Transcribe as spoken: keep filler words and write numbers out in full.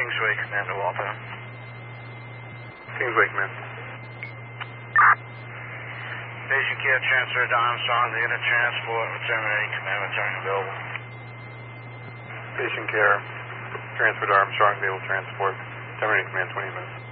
Kingsway, Command to Walter. Kingsway, Command. Patient care transferred to Armstrong. The inner transport will terminate. Command returning available. Patient care transferred to Armstrong. They will transport. Terminating command twenty minutes.